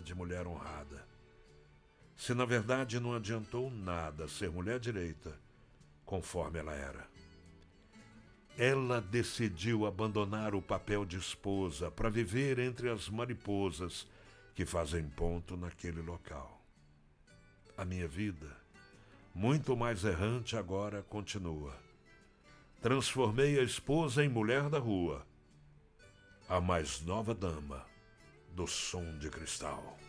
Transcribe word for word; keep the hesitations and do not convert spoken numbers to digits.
de mulher honrada. Se na verdade não adiantou nada ser mulher direita, conforme ela era. Ela decidiu abandonar o papel de esposa para viver entre as mariposas que fazem ponto naquele local. A minha vida, muito mais errante agora, continua. Transformei a esposa em mulher da rua, a mais nova dama do som de cristal.